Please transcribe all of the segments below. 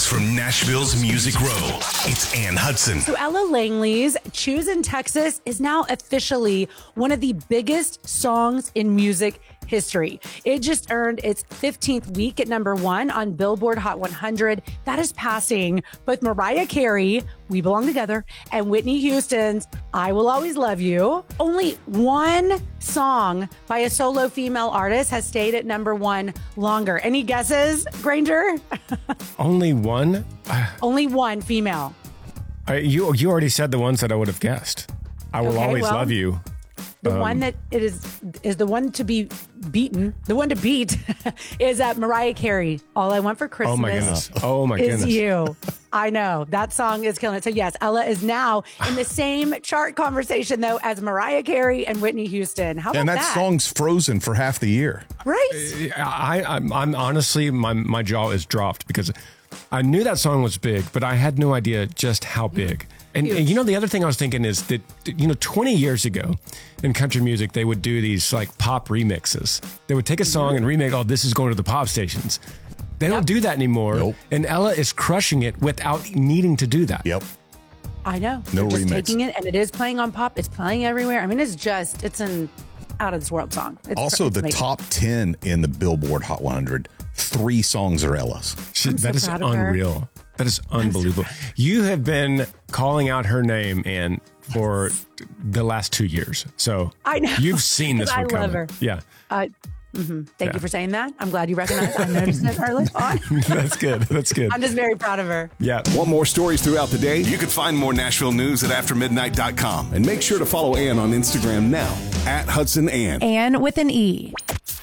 news from Nashville's Music Row. It's Ann Hudson. So Ella Langley's Choosing Texas is now officially one of the biggest songs in music history. It just earned its 15th week at number 1 on Billboard Hot 100. That is passing both Mariah Carey, We Belong Together, and Whitney Houston's I Will Always Love You. Only one song by a solo female artist has stayed at number 1 longer. Any guesses, Granger? Only one? Only one female. You already said the ones that I would have guessed. I Will Always Love You. The one that it is the one to be beaten. The one to beat is Mariah Carey. All I Want for Christmas. Oh my goodness. Oh my is goodness. You. I know that song is killing it. So yes, Ella is now in the same chart conversation though as Mariah Carey and Whitney Houston. How about and that song's frozen for half the year. Right. I'm honestly my jaw is dropped because I knew that song was big, but I had no idea just how big. And you know, the other thing I was thinking is that, 20 years ago in country music, they would do these like pop remixes. They would take a song and remake, oh, this is going to the pop stations. They don't do that anymore. Nope. And Ella is crushing it without needing to do that. Yep. I know. No They're just remix. taking it and it is playing on pop. It's playing everywhere. I mean, it's an out of this world song. Also, the top 10 in the Billboard Hot 100, 3 songs are Ella's. That is proud of her. unreal. That is unbelievable. You have been calling out her name, Ann, for the last 2 years. So I know. You've seen this one I coming. love her. Yeah. Thank you for saying that. I'm glad you recognize. I noticed it early on. That's good. That's good. I'm just very proud of her. Yeah. Want more stories throughout the day? You can find more Nashville news at aftermidnight.com. And make sure to follow Ann on Instagram now at Hudson Ann. And with an E.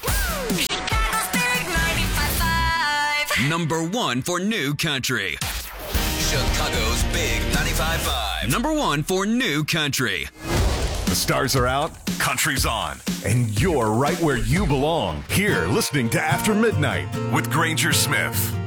Number 1 for New Country. Chicago's Big 95.5. Number 1 for New Country. The stars are out, country's on, and you're right where you belong. Here, listening to After Midnight with Granger Smith.